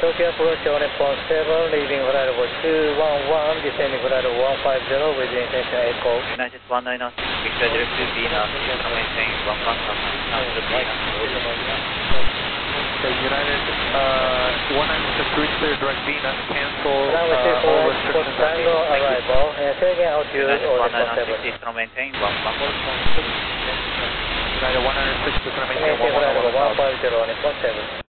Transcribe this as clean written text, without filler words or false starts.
Tokyo approach on Nippon 7, leaving flight level 211, descending flight level 150 with intention 8 call. United 190, Victor 02 Venus, maintain 1 contact, cancel Venus. So United 196, reach clear direct Venus, cancel all restrictions on Tango arrival, and taking altitude on Nippon 7. Maintain 1 contact. United 196, maintain Maintain flight level 150 on Nippon 7.